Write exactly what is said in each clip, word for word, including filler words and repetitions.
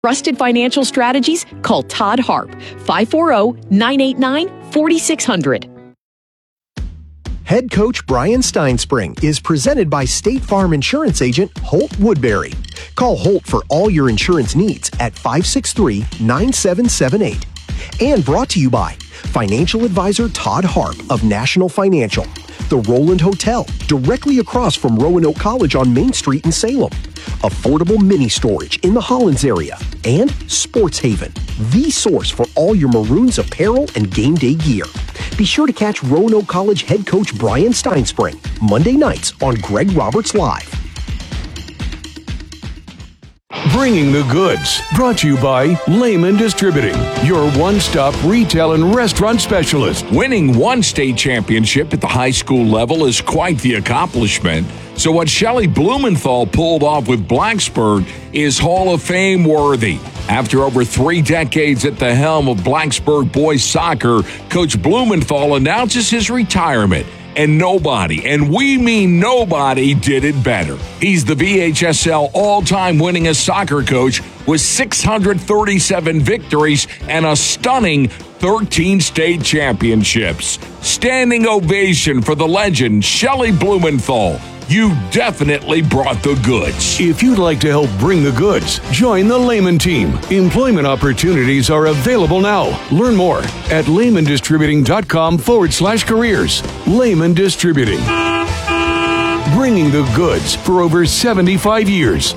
Trusted financial strategies? Call Todd Harp, five four zero, nine eight nine, four six zero zero. Head coach Brian Steinspring is presented by State Farm Insurance Agent Holt Woodbury. Call Holt for all your insurance needs at five six three, nine seven seven eight. And brought to you by financial advisor Todd Harp of National Financial, the Roland Hotel, directly across from Roanoke College on Main Street in Salem, affordable mini storage in the Hollins area, and Sports Haven, the source for all your Maroons apparel and game day gear. Be sure to catch Roanoke College head coach Brian Steinspring Monday nights on Greg Roberts Live. Bringing the Goods, brought to you by Lehman Distributing, your one-stop retail and restaurant specialist. Winning one state championship at the high school level is quite the accomplishment. So what Shelley Blumenthal pulled off with Blacksburg is Hall of Fame worthy. After over three decades at the helm of Blacksburg boys soccer, Coach Blumenthal announces his retirement. And nobody, and we mean nobody, did it better. He's the V H S L all-time winningest soccer coach with six hundred thirty-seven victories and a stunning thirteen state championships. Standing ovation for the legend, Shelley Blumenthal. You definitely brought the goods. If you'd like to help bring the goods, join the Lehman team. Employment opportunities are available now. Learn more at lehmandistributing.com forward slash careers. Lehman Distributing. Bringing the goods for over seventy-five years.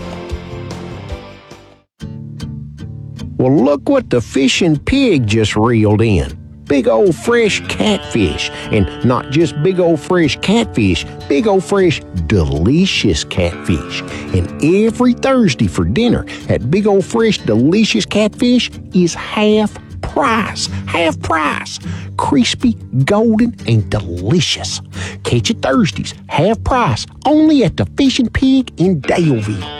Well, look what the fishing pig just reeled in. Big old fresh catfish. And not just big old fresh catfish, big old fresh delicious catfish. And every Thursday for dinner at Big Old Fresh Delicious Catfish is half price. Half price. Crispy, golden, and delicious. Catch it Thursdays, half price, only at the Fishing Pig in Daleville.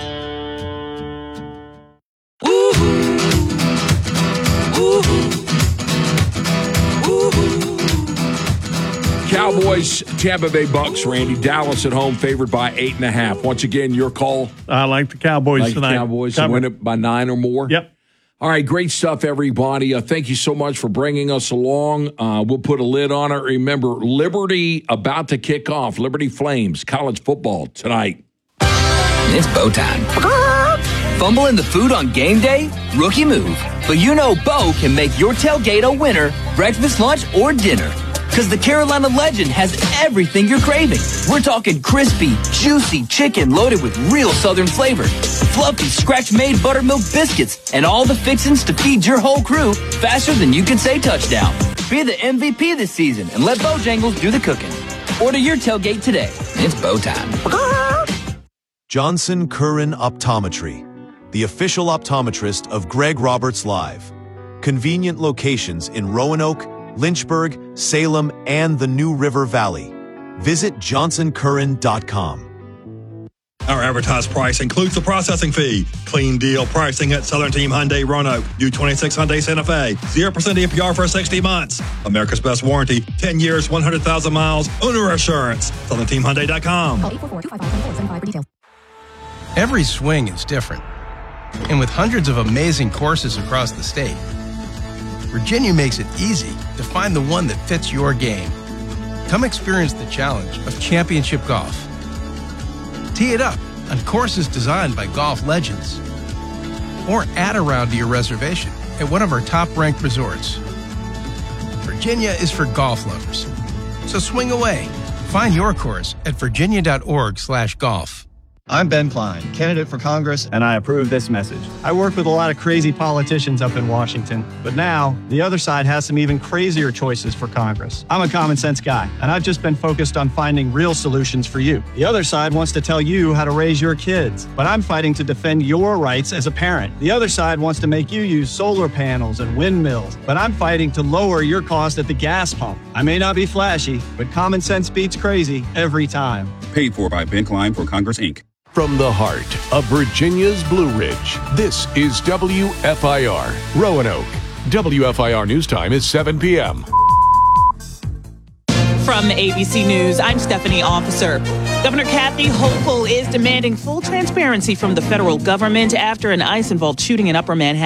Cowboys, Tampa Bay Bucks, Randy. Dallas at home, favored by eight and a half. Once again, your call. I like the Cowboys like tonight. The Cowboys to win it by nine or more. Yep. All right, great stuff, everybody. Uh, thank you so much for bringing us along. Uh, we'll put a lid on it. Remember, Liberty about to kick off. Liberty Flames, college football tonight. It's Bo time. Fumbling the food on game day? Rookie move. But you know Bo can make your tailgate a winner, breakfast, lunch, or dinner. Because the Carolina Legend has everything you're craving. We're talking crispy, juicy chicken loaded with real Southern flavor, fluffy scratch-made buttermilk biscuits, and all the fixins to feed your whole crew faster than you can say touchdown. Be the M V P this season and let Bojangles do the cooking. Order your tailgate today. It's Bo time. Johnson Curran Optometry, the official optometrist of Greg Roberts Live. Convenient locations in Roanoke, Lynchburg, Salem, and the New River Valley. Visit johnson curran dot com. Our advertised price includes the processing fee. Clean deal pricing at Southern Team Hyundai Roanoke. U twenty-six Hyundai Santa Fe. zero percent A P R for sixty months. America's best warranty. ten years, one hundred thousand miles. Owner assurance. southern team hyundai dot com. Call eight four four, two five five, four seven five for details. Every swing is different. And with hundreds of amazing courses across the state, Virginia makes it easy to find the one that fits your game. Come experience the challenge of championship golf. Tee it up on courses designed by golf legends. Or add a round to your reservation at one of our top-ranked resorts. Virginia is for golf lovers. So swing away. Find your course at virginia.org slash golf. I'm Ben Klein, candidate for Congress, and I approve this message. I work with a lot of crazy politicians up in Washington, but now the other side has some even crazier choices for Congress. I'm a common sense guy, and I've just been focused on finding real solutions for you. The other side wants to tell you how to raise your kids, but I'm fighting to defend your rights as a parent. The other side wants to make you use solar panels and windmills, but I'm fighting to lower your cost at the gas pump. I may not be flashy, but common sense beats crazy every time. Paid for by Ben Klein for Congress, Incorporated. From the heart of Virginia's Blue Ridge, this is W F I R, Roanoke. W F I R News Time is seven p.m. From A B C News, I'm Stephanie Officer. Governor Kathy Hochul is demanding full transparency from the federal government after an ICE-involved shooting in Upper Manhattan.